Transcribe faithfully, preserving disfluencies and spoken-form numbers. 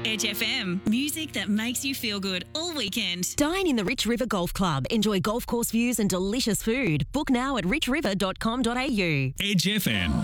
Edge F M, music that makes you feel good all weekend. Dine in the Rich River Golf Club. Enjoy golf course views and delicious food. Book now at rich river dot com dot a u. Edge F M.